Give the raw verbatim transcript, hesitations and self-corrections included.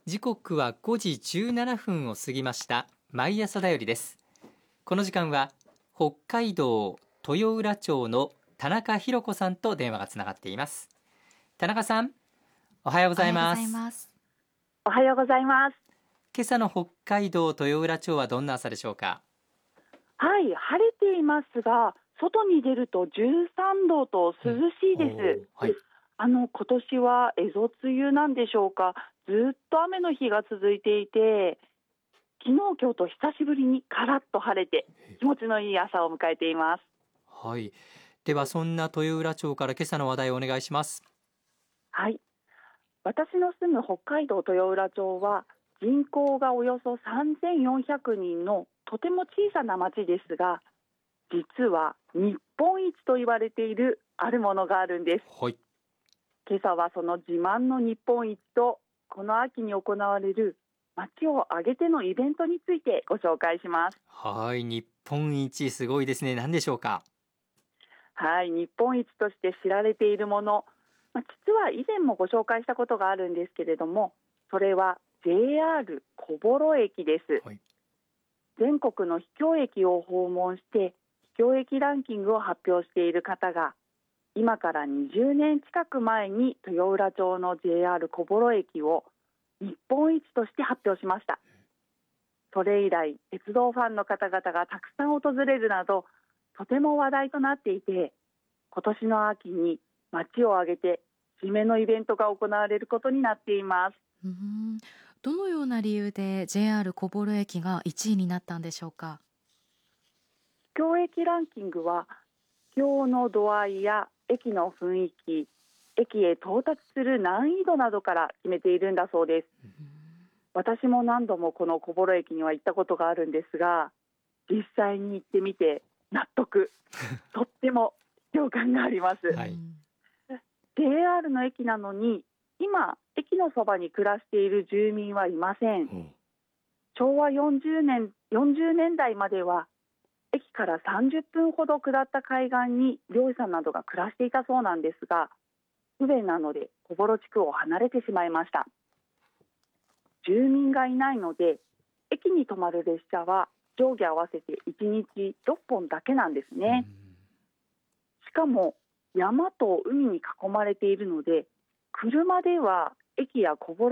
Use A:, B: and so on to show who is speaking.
A: 時刻はごじじゅうななふんを過ぎました。毎朝だよりです。この時間は北海道豊浦町の田中博子さんと電話がつながっています。田中さん、おはようございます。
B: おはようございます。
A: 今朝の北海道豊浦町はどんな朝でしょうか？
B: はい、晴れていますが、外に出るとじゅうさんどと涼しいです、
A: うんはい、
B: あの今年は蝦夷梅雨なんでしょうか。ずっと雨の日が続いていて、昨日今日と久しぶりにカラッと晴れて気持ちのいい朝を迎えています。
A: はい、ではそんな豊浦町から今朝の話題をお願いします。
B: はい、私の住む北海道豊浦町は人口がおよそさんぜんよんひゃくにんのとても小さな町ですが、実は日本一と言われているあるものがあるんです。
A: はい、
B: 今朝はその自慢の日本一とこの秋に行われる町を挙げてのイベントについてご紹介します。
A: はい、日本一すごいですね。何でしょうか？
B: はい、日本一として知られているもの、まあ、実は以前もご紹介したことがあるんですけれども、それは ジェイアール 小幌駅です、
A: はい、
B: 全国の秘境駅を訪問して秘境駅ランキングを発表している方が、今からにじゅうねん近く前に豊浦町の ジェイアール 小幌駅を日本一として発表しました。それ以来鉄道ファンの方々がたくさん訪れるなどとても話題となっていて、今年の秋に町を挙げて締めのイベントが行われることになっています。
C: うーんどのような理由で ジェイアール 小幌駅がいちいになったんでしょうか？
B: 秘境駅ランキングは秘境の度合いや駅の雰囲気、駅へ到達する難易度などから決めているんだそうです。私も何度もこの小幌駅には行ったことがあるんですが、実際に行ってみて納得とっても共感があります、
A: はい、
B: ジェイアール の駅なのに今駅のそばに暮らしている住民はいません、うん、昭和よんじゅうねん、よんじゅうねんだいまでは駅からさんじゅっぷんほど下った海岸に漁師さんなどが暮らしていたそうなんですが、不便なので小幌地区を離れてしまいました。住民がいないので駅に止まる列車は上下合わせていちにちろっぽんだけなんですね。しかも山と海に囲まれているので車では駅や小幌